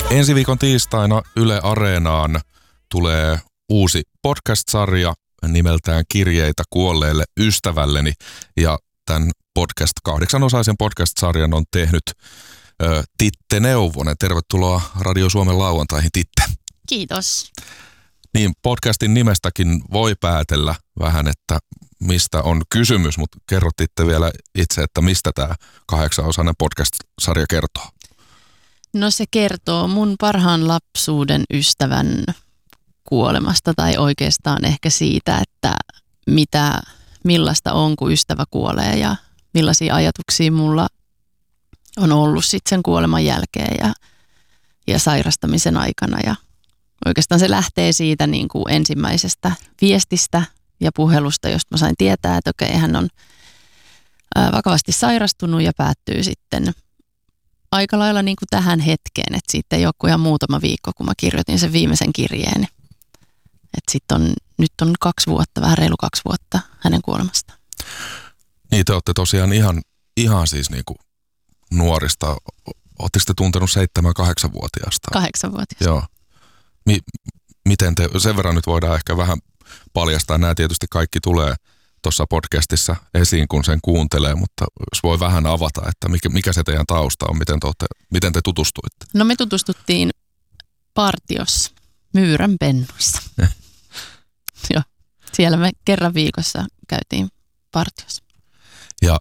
Ensi viikon tiistaina Yle Areenaan tulee uusi podcast-sarja nimeltään Kirjeitä kuolleelle ystävälleni. Ja tämän 8-osaisen podcast-sarjan on tehnyt Titte Neuvonen. Tervetuloa Radio Suomen lauantaihin, Titte. Kiitos. Niin, podcastin nimestäkin voi päätellä vähän, että mistä on kysymys, mutta kerrotitte vielä itse, että mistä tämä 8-osainen podcast-sarja kertoo. No se kertoo mun parhaan lapsuuden ystävän kuolemasta tai oikeastaan ehkä siitä, että millaista on, kun ystävä kuolee ja millaisia ajatuksia mulla on ollut sitten sen kuoleman jälkeen ja sairastamisen aikana. Ja oikeastaan se lähtee siitä niin kuin ensimmäisestä viestistä ja puhelusta, josta mä sain tietää, että okei, hän on vakavasti sairastunut ja päättyy sitten aika lailla niin kuin tähän hetkeen, että siitä ei ole kuin ihan muutama viikko, kun mä kirjoitin sen viimeisen kirjeen. Että sitten nyt on 2 vuotta, vähän reilu 2 vuotta hänen kuolemastaan. Niin, te olette tosiaan ihan siis niin kuin nuorista. Oletteko te tuntenut 7-8-vuotiaasta? 8-vuotiaasta. Joo. Miten sen verran nyt voidaan ehkä vähän paljastaa. Nämä tietysti kaikki tulee tuossa podcastissa esiin, kun sen kuuntelee, mutta jos voi vähän avata, että mikä se teidän tausta on, miten te tutustuitte? No me tutustuttiin partiossa, Myyrän pennuissa. Joo, siellä me kerran viikossa käytiin partiossa. Ja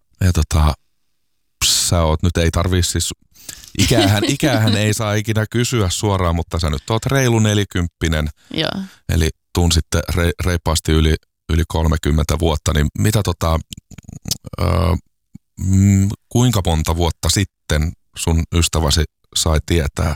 sä oot nyt, ei tarvii siis, ikäähän ei saa ikinä kysyä suoraan, mutta sä nyt oot reilu 40. Joo. Eli tunsitte reippaasti yli 30 vuotta, niin mitä kuinka monta vuotta sitten sun ystäväsi sai tietää